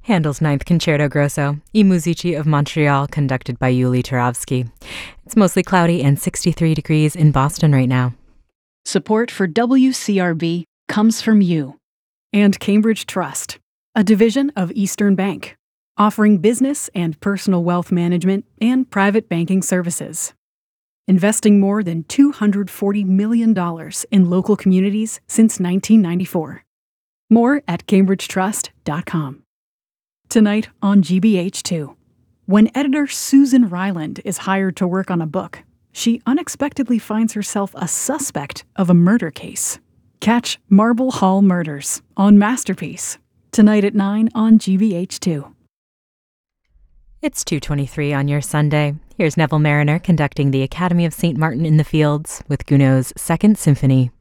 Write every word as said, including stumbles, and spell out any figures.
Handel's Ninth Concerto Grosso, I Musici of Montreal, conducted by Yuli Turovsky. It's mostly cloudy and sixty-three degrees in Boston right now. Support for W C R B comes from you and Cambridge Trust, a division of Eastern Bank, offering business and personal wealth management and private banking services. Investing more than two hundred forty million dollars in local communities since nineteen ninety-four. More at cambridge trust dot com. Tonight on G B H two, when editor Susan Ryland is hired to work on a book, she unexpectedly finds herself a suspect of a murder case. Catch Marble Hall Murders on Masterpiece, tonight at nine on G B H two. It's two twenty-three on your Sunday. Here's Neville Marriner conducting the Academy of Saint Martin in the Fields with Gounod's Second Symphony.